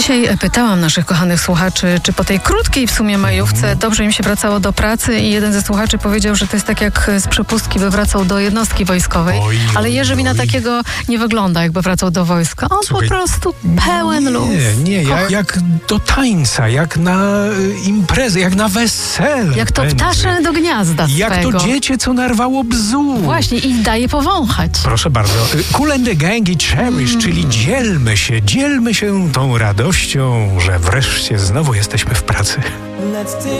Dzisiaj pytałam naszych kochanych słuchaczy, czy po tej krótkiej w sumie majówce dobrze im się wracało do pracy i jeden ze słuchaczy powiedział, że to jest tak jak z przepustki by wracał do jednostki wojskowej. Ale Jerzy mi na takiego nie wygląda, jakby wracał do wojska. On po prostu pełen luz. Nie, jak do tańca, jak na imprezę, jak na wesele. Jak to ptasze do gniazda jak swego. to dziecię, co narwało bzu. Właśnie i daje powąchać. Proszę bardzo. Kool and the Gang i Cherish, czyli dzielmy się tą radością, że wreszcie znowu jesteśmy w pracy.